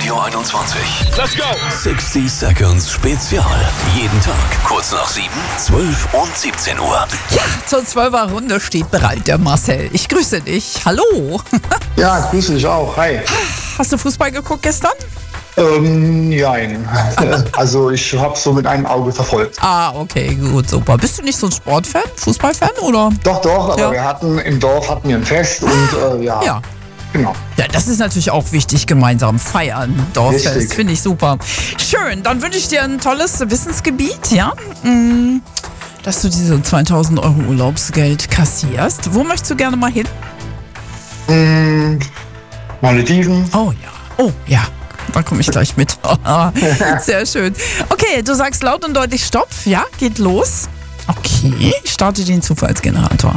Radio 21. Let's go! 60 Seconds Spezial. Jeden Tag kurz nach 7, 12 und 17 Uhr. Ja, zur 12er Runde steht bereit der Marcel. Ich grüße dich. Hallo. Ja, grüße dich auch. Hi. Hast du Fußball geguckt gestern? Nein. Also ich habe so mit einem Auge verfolgt. Ah, okay, gut, super. Bist du nicht so ein Sportfan, Fußballfan, oder? Doch, aber Ja. wir hatten im Dorf ein Fest und Ja. Genau. Ja, das ist natürlich auch wichtig, gemeinsam feiern. Dorffest, Richtig. finde ich super. Schön, dann wünsche ich dir ein tolles Wissensgebiet, ja? Dass du diese 2.000 € Urlaubsgeld kassierst. Wo möchtest du gerne mal hin? Malediven. Oh ja, da komme ich gleich mit. Sehr schön. Okay, du sagst laut und deutlich Stopp, ja? Geht los. Okay, ich starte den Zufallsgenerator.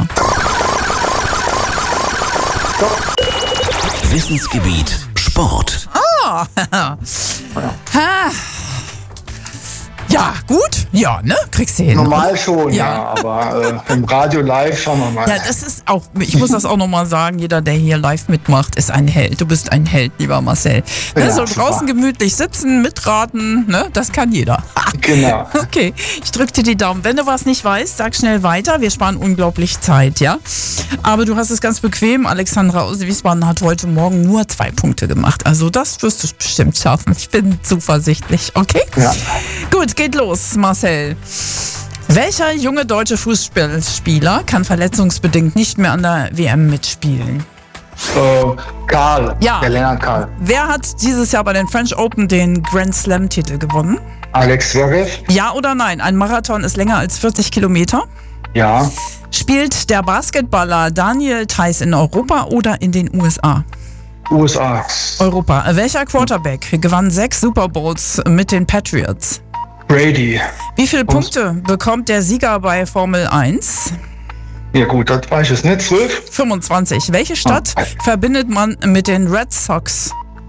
Wissensgebiet Sport. Ja, gut. Ja, ne? Kriegst du hin. Normal schon, Ja. ja, aber im Radio live schauen wir mal. Ja, das ist auch, ich muss das auch nochmal sagen, jeder, der hier live mitmacht, ist ein Held. Du bist ein Held, lieber Marcel. Ne, Ja, so super. draußen gemütlich sitzen, mitraten, ne? Das kann jeder. Genau. Okay, ich drück dir die Daumen. Wenn du was nicht weißt, sag schnell weiter. Wir sparen unglaublich Zeit, ja? Aber du hast es ganz bequem. Alexandra aus Wiesbaden hat heute Morgen nur 2 Punkte gemacht. Also das wirst du bestimmt schaffen. Ich bin zuversichtlich, okay? Ja. Gut, geht los, Marcel. Welcher junge deutsche Fußballspieler kann verletzungsbedingt nicht mehr an der WM mitspielen? Karl. Ja. Der Lennart Karl. Wer hat dieses Jahr bei den French Open den Grand Slam-Titel gewonnen? Alex Zverev. Ja oder nein? Ein Marathon ist länger als 40 Kilometer. Ja. Spielt der Basketballer Daniel Theis in Europa oder in den USA? USA. Europa. Welcher Quarterback gewann 6 Super Bowls mit den Patriots? Brady. Wie viele Punkte bekommt der Sieger bei Formel 1? Ja gut, das weiß ich nicht. 12? 25. Welche Stadt verbindet man mit den Red Sox?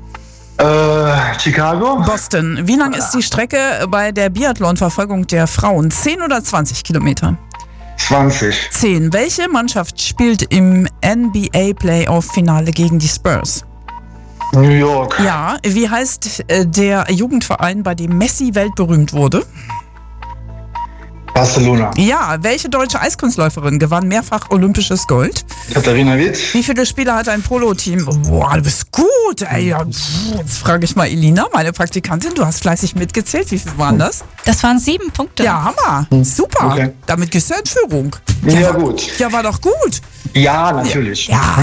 Chicago. Boston. Wie lang ist die Strecke bei der Biathlon-Verfolgung der Frauen? 10 oder 20 Kilometer? 20. 10. Welche Mannschaft spielt im NBA-Playoff-Finale gegen die Spurs? New York. Ja. Wie heißt der Jugendverein, bei dem Messi weltberühmt wurde? Barcelona. Ja. Welche deutsche Eiskunstläuferin gewann mehrfach olympisches Gold? Katharina Witt. Wie viele Spieler hat ein Polo-Team? Boah, du bist gut. Ey, ja, jetzt frage ich mal Elina, meine Praktikantin. Du hast fleißig mitgezählt. Wie viel waren das? Das waren 7 Punkte. Ja, Hammer. Super. Okay. Damit gehst du in Führung. Ja, gut. Ja, war doch gut. Ja, natürlich. Ja.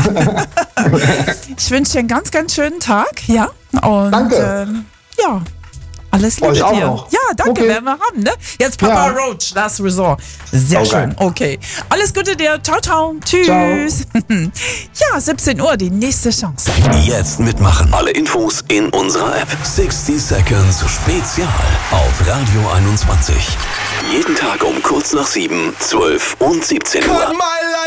Ich wünsche dir einen ganz, ganz schönen Tag. Ja. Und, Danke. Ja. Alles Liebe Euch auch dir. noch. Ja, danke, Okay. werden wir haben, ne? Jetzt Papa Ja. Roach, Last Resort. Sehr Okay. schön. Okay. Alles Gute dir. Ciao, ciao. Tschüss. Ja, 17 Uhr, die nächste Chance. Jetzt mitmachen. Alle Infos in unserer App. 60 Seconds Spezial auf Radio 21. Jeden Tag um kurz nach 7, 12 und 17 Uhr.